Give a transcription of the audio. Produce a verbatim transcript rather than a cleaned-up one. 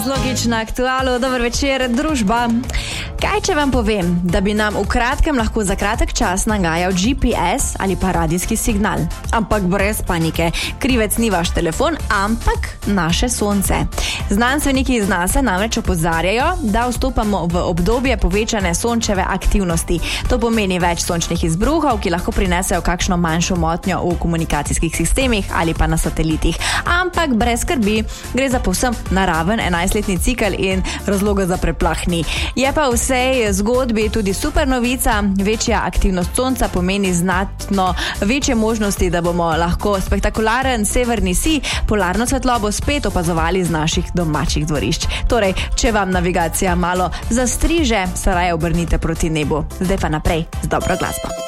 Zlogič na Aktualu. Dober večer, družba. Kaj, če vam povem, da bi nam v kratkem lahko za kratek čas nagajal G P S ali pa radijski signal? Ampak brez panike. Krivec ni vaš telefon, ampak naše sonce. Znanstveniki iz NASA namreč opozarjajo, da vstopamo v obdobje povečane sončeve aktivnosti. To pomeni več sončnih izbruhov, ki lahko prinesejo kakšno manjšo motnjo v komunikacijskih sistemih ali pa na satelitih. Ampak brez skrbi, gre za povsem naraven enajstletni cikel in razloga za preplah ni. Je pa v vsej zgodbi tudi super novica. Večja aktivnost sonca pomeni znatno večje možnosti, da bomo lahko spektakularen severni sij, polarno svetlobo spet opazovali z naših domačih dvorišč. Torej, če vam navigacija malo zastriže, se raje obrnite proti nebu. Zdaj pa naprej z dobro glasbo.